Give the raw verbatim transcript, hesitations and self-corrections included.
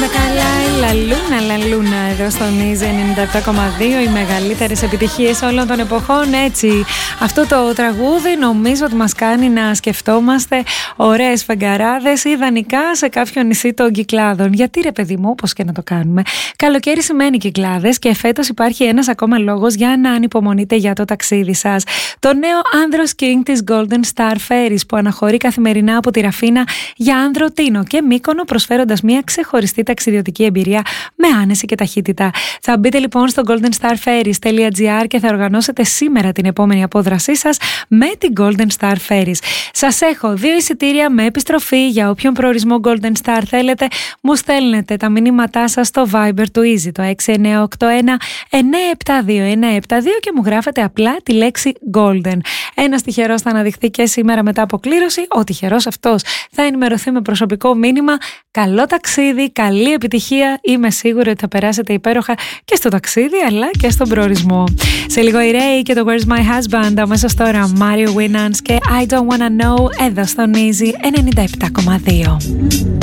Περνάμε καλά, η Λαλούνα, Λαλούνα εδώ στον Easy ενενήντα επτά κόμμα δύο, οι μεγαλύτερες επιτυχίες όλων των εποχών. Έτσι, αυτό το τραγούδι νομίζω ότι μας κάνει να σκεφτόμαστε ωραίες φεγγαράδες, ιδανικά σε κάποιο νησί των Κυκλάδων. Γιατί ρε παιδί μου, όπως και να το κάνουμε, καλοκαίρι σημαίνει Κυκλάδες και φέτος υπάρχει ένας ακόμα λόγος για να ανυπομονείτε για το ταξίδι σας. Το νέο Άνδρος King της Golden Star Ferries που αναχωρεί καθημερινά από τη Ραφίνα για Άνδρο, Τίνο και Μύκονο, προσφέροντας μια ξεχωριστή ταξιδιωτική εμπειρία με άνεση και ταχύτητα. Θα μπείτε λοιπόν στο golden star ferries dot g r και θα οργανώσετε σήμερα την επόμενη απόδρασή σας με την Golden Star Ferries. Σας έχω δύο εισιτήρια με επιστροφή για όποιον προορισμό Golden Star θέλετε. Μου στέλνετε τα μηνύματά σας στο Viber του Easy, το έξι εννιά οκτώ ένα εννιά επτά δύο εννιά επτά δύο, και μου γράφετε απλά τη λέξη Golden. Ένας τυχερός θα αναδειχθεί και σήμερα μετά από κλήρωση. Ο τυχερός αυτός θα ενημερωθεί με προσωπικό μήνυμα. Καλό ταξίδι, καλή επιτυχία. Είμαι σίγουρη ότι θα περάσετε υπέροχα και στο ταξίδι αλλά και στον προορισμό. Σε λίγο η Ray και το Where's My Husband. Αμέσως τώρα Mario Winans και I Don't Wanna Know εδώ στον Easy ενενήντα επτά κόμμα δύο.